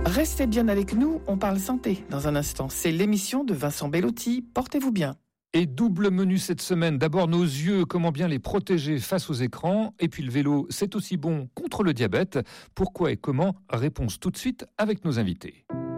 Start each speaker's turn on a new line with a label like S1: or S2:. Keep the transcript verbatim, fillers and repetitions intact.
S1: Restez bien avec nous, on parle santé dans un instant. C'est l'émission de Vincent Bellotti. Portez-vous bien.
S2: Et double menu cette semaine. D'abord nos yeux, comment bien les protéger face aux écrans. Et puis le vélo, c'est aussi bon contre le diabète. Pourquoi et comment? Réponse tout de suite avec nos invités.